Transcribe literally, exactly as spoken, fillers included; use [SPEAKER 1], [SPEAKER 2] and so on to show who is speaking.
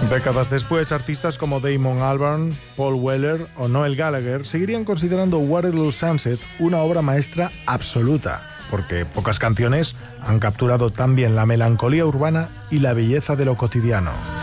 [SPEAKER 1] Décadas después, artistas como Damon Albarn, Paul Weller o Noel Gallagher seguirían considerando Waterloo Sunset una obra maestra absoluta, porque pocas canciones han capturado tan bien la melancolía urbana y la belleza de lo cotidiano.